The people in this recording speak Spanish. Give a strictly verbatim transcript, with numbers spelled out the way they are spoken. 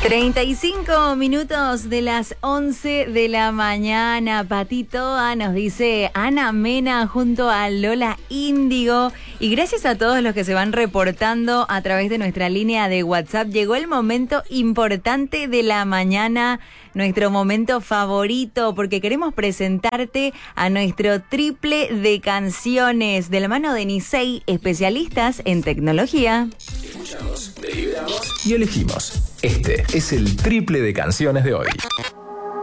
treinta y cinco minutos de las once de la mañana. Patitoa nos dice Ana Mena junto a Lola Índigo. Y gracias a todos los que se van reportando a través de nuestra línea de WhatsApp. Llegó el momento importante de la mañana, nuestro momento favorito, porque queremos presentarte a nuestro triple de canciones de la mano de Nisei, especialistas en tecnología. Escuchamos, deliberamos y elegimos. Este es el triple de canciones de hoy.